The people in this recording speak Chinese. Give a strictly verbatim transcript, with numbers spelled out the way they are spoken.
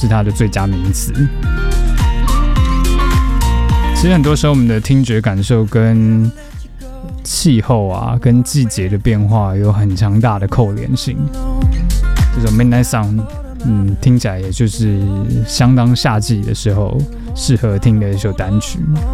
是它的最佳名词。其实很多时候我们的听觉感受跟气候啊跟季节的变化有很强大的扣连性。这种 Midnight Sun 嗯，听起来也就是相当夏季的时候适合听的一首单曲。